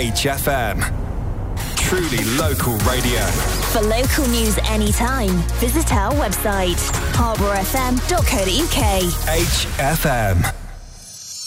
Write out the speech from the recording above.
HFM. Truly local radio. For local news anytime, visit our website, harbourfm.co.uk. HFM.